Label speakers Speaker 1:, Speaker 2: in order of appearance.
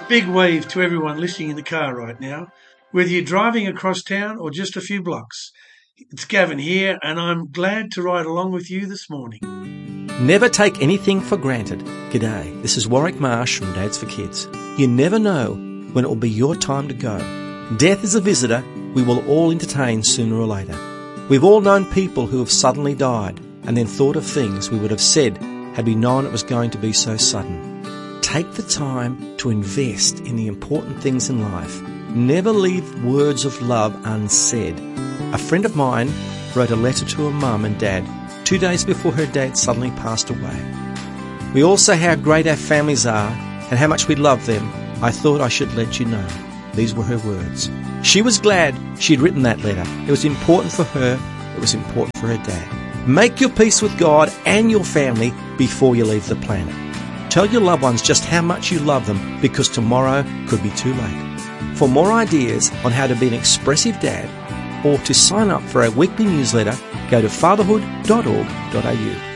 Speaker 1: Big wave to everyone listening in the car right now, whether you're driving across town or just a few blocks. It's Gavin here, and I'm glad to ride along with you this morning.
Speaker 2: Never take anything for granted. G'day, this is Warwick Marsh from Dads for Kids. You never know when it will be your time to go. Death is a visitor we will all entertain sooner or later. We've all known people who have suddenly died and then thought of things we would have said had we known it was going to be so sudden. Take the time to invest in the important things in life. Never leave words of love unsaid. A friend of mine wrote a letter to her mum and dad 2 days before her dad suddenly passed away. We all say how great our families are and how much we love them. I thought I should let you know. These were her words. She was glad she'd written that letter. It was important for her. It was important for her dad. Make your peace with God and your family before you leave the planet. Tell your loved ones just how much you love them, because tomorrow could be too late. For more ideas on how to be an expressive dad or to sign up for our weekly newsletter, go to fatherhood.org.au.